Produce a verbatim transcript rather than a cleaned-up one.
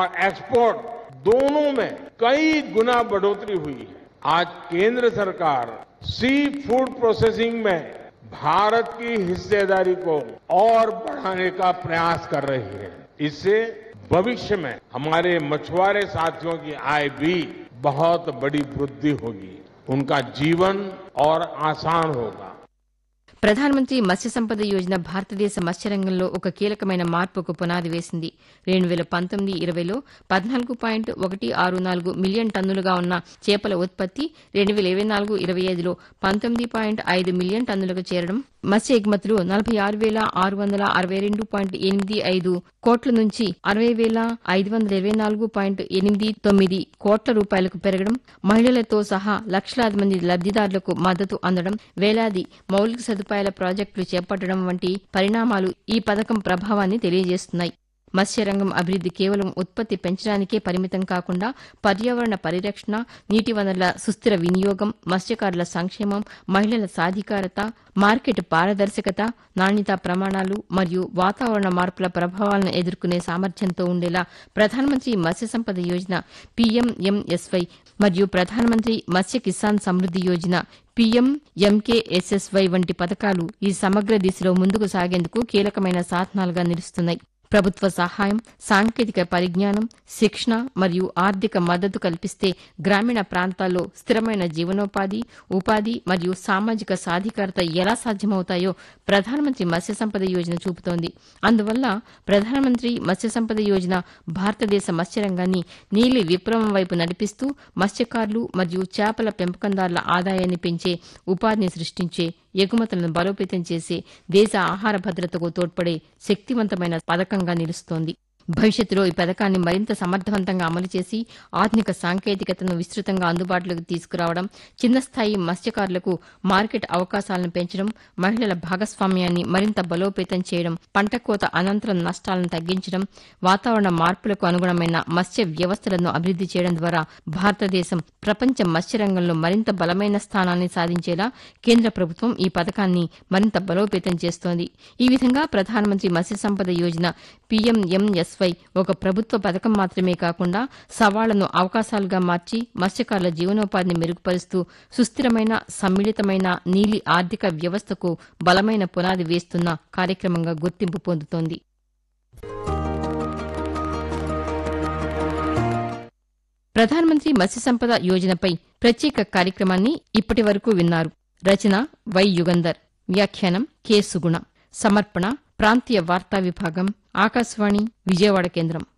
और एक्सपोर्ट दोनों में कई गुना बढ़ोतरी हुई है। आज केंद्र सरकार सी फूड प्रोसेसिंग में भारत की हिस्सेदारी को और बढ़ाने का प्रयास कर रही है। इससे भविष्य में हमारे मछुआरे साथियों की आय भी बहुत बड़ी वृद्धि होगी, उनका जीवन और आसान होगा। ప్రధానమంత్రి మత్స్య సంపద యోజన భారతదేశ మత్స్యరంగంలో ఒక కీలకమైన మార్పుకు పునాది వేసింది. రెండు వేల పంతొమ్మిది ఇరవైలో పద్నాలుగు పాయింట్ ఒకటి ఆరు నాలుగు మిలియన్ టన్నులుగా ఉన్న చేపల ఉత్పత్తి రెండు వేల ఇరవై నాలుగు ఇరవై ఐదులో పంతొమ్మిది పాయింట్ ఐదు మిలియన్ టన్నులకు చేరడం, మత్స్య ఎగుమతులు నలభై ఆరు వేల ఆరు వందల అరవై రెండు పాయింట్ ఎనిమిది ఐదు కోట్ల నుంచి అరవై వేల ఐదు వందల ఇరవై నాలుగు పాయింట్ ఎనిమిది తొమ్మిది కోట్ల రూపాయలకు పెరగడం, మహిళలతో సహా లక్షలాది మంది లబ్దిదారులకు మద్దతు అందడం, వేలాది మౌలిక సదుపాయాల ప్రాజెక్టులు చేపట్టడం వంటి పరిణామాలు ఈ పథకం ప్రభావాన్ని తెలియజేస్తున్నాయి. మత్స్యరంగం అభివృద్ది కేవలం ఉత్పత్తి పెంచడానికే పరిమితం కాకుండా పర్యావరణ పరిరక్షణ, నీటి వనరుల సుస్థిర వినియోగం, మత్స్యకారుల సంక్షేమం, మహిళల సాధికారత, మార్కెట్ పారదర్శకత, నాణ్యతా ప్రమాణాలు మరియు వాతావరణ మార్పుల ప్రభావాలను ఎదుర్కొనే సామర్థ్యంతో ఉండేలా ప్రధానమంత్రి మత్స్య సంపద యోజన పీఎంఎంఎస్వై మరియు ప్రధానమంత్రి మత్స్య కిసాన్ సమృద్ది యోజన పీఎంఎంకేఎస్ఎస్వై వంటి పథకాలు ఈ సమగ్ర దిశలో ముందుకు సాగేందుకు కీలకమైన సాధనాలుగా నిలుస్తున్నాయి. ప్రభుత్వ సహాయం, సాంకేతిక పరిజ్ఞానం, శిక్షణ మరియు ఆర్థిక మద్దతు కల్పిస్తే గ్రామీణ ప్రాంతాల్లో స్థిరమైన జీవనోపాధి, ఉపాధి మరియు సామాజిక సాధికారత ఎలా సాధ్యమవుతాయో ప్రధానమంత్రి మత్స్య సంపద యోజన చూపుతోంది. అందువల్ల ప్రధానమంత్రి మత్స్య సంపద యోజన భారతదేశ మత్స్యరంగాన్ని నీలి విప్లవం వైపు నడిపిస్తూ మత్స్యకారులు మరియు చేపల పెంపకందారుల ఆదాయాన్ని పెంచే, ఉపాధిని సృష్టించే, ఎగుమతులను బలోపేతం చేసే, దేశ ఆహార భద్రతకు తోడ్పడే శక్తివంతమైన పథకంగా నిలుస్తోంది. భవిష్యత్తులో ఈ పథకాన్ని మరింత సమర్థవంతంగా అమలు చేసి ఆధునిక సాంకేతికతను విస్తృతంగా అందుబాటులోకి తీసుకురావడం, చిన్న స్థాయి మత్స్యకారులకు మార్కెట్ అవకాశాలను పెంచడం, మహిళల భాగస్వామ్యాన్ని మరింత బలోపేతం చేయడం, పంట కోత అనంతరం నష్టాలను తగ్గించడం, వాతావరణ మార్పులకు అనుగుణమైన మత్స్య వ్యవస్థలను అభివృద్ది చేయడం ద్వారా భారతదేశం ప్రపంచ మత్స్యరంగంలో మరింత బలమైన స్థానాన్ని సాధించేలా కేంద్ర ప్రభుత్వం ఈ పథకాన్ని మరింత బలోపేతం చేస్తోంది. ఈ విధంగా ప్రధానమంత్రి మత్స్య సంపద యోజన పీఎంఎంఎస్ ఒక ప్రభుత్వ పథకం మాత్రమే కాకుండా సవాళ్లను అవకాశాలుగా మార్చి మత్స్యకారుల జీవనోపాధిని మెరుగుపరుస్తూ సుస్థిరమైన, సమ్మిళితమైన నీలి ఆర్థిక వ్యవస్థకు బలమైన పునాది వేస్తున్న కార్యక్రమంగా గుర్తింపు పొందుతోంది. ప్రధానమంత్రి మత్స్య సంపద యోజనపై ప్రత్యేక కార్యక్రమాన్ని ఇప్పటి వరకు విన్నారు. రచన వై యుగంధర్, వ్యాఖ్యానం కె సుగుణ, సమర్పణ ప్రాంతీయ వార్తా విభాగం, ఆకాశవాణి విజయవాడ కేంద్రం.